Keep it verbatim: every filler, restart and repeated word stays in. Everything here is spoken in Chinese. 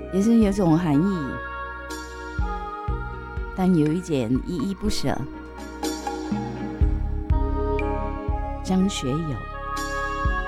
也是有种含义，但有一点依依不舍。张学友。